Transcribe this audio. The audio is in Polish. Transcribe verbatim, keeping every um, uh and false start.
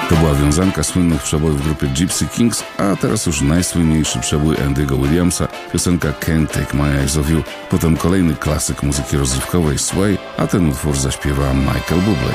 To była wiązanka słynnych przebojów grupy Gypsy Kings, a teraz już najsłynniejszy przebój Andy'ego Williamsa, piosenka Can't Take My Eyes Off You. Potem kolejny klasyk muzyki rozrywkowej Sway, a ten utwór zaśpiewa Michael Bublé.